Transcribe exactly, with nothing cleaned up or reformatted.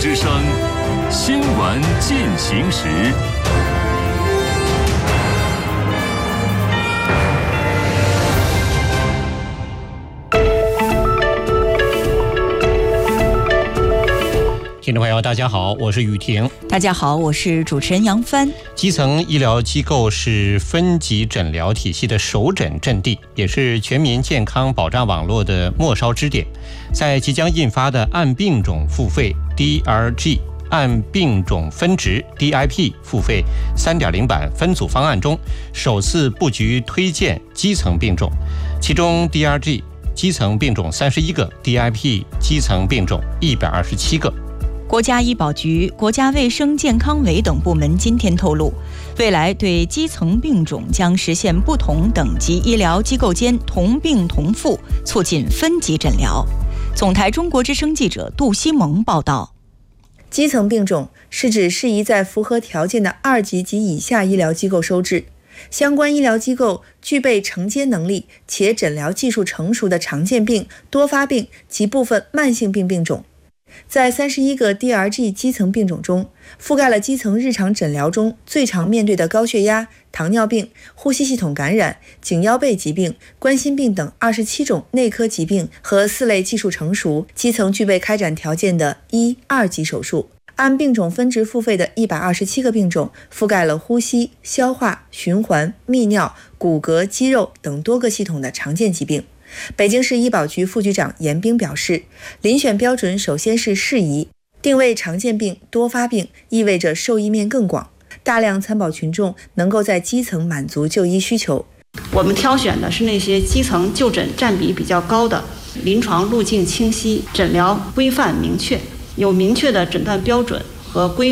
之声新闻进行时。 听众朋友大家好，我是雨婷。 大家好，我是主持人杨帆。 基层医疗机构是分级诊疗体系的首诊阵地，也是全民健康保障网络的末梢支点。在即将印发的按病种付费 D R G、 按病种分值 D I P 付费 三点零 版分组方案中，首次布局推荐基层病种，其中 D R G 基层病种三十一个， D I P 基层病种一百二十七个。 国家医保局、国家卫生健康委等部门今天透露，未来对基层病种将实现不同等级医疗机构间同病同付，促进分级诊疗。总台中国之声记者杜西蒙报道。 基层病种是指适宜在符合条件的二级及以下医疗机构收治，相关医疗机构具备承接能力且诊疗技术成熟的常见病、多发病及部分慢性病病种。在三十一个 D R G 基层病种中，覆盖了基层日常诊疗中最常面对的高血压、糖尿病、呼吸系统感染、颈腰背疾病、冠心病等二十七种内科疾病和四类技术成熟、基层具备开展条件的一、二级手术。按病种分值付费的一百二十七个病种，覆盖了呼吸、消化、循环、泌尿、骨骼、肌肉等多个系统的常见疾病。北京市医保局副局长严兵表示，遴选标准首先是适宜，定位常见病、多发病，意味着受益面更广，大量参保群众能够在基层满足就医需求。 我们挑选的是那些基层就诊占比比较高的，临床路径清晰，诊疗规范明确，有明确的诊断标准和规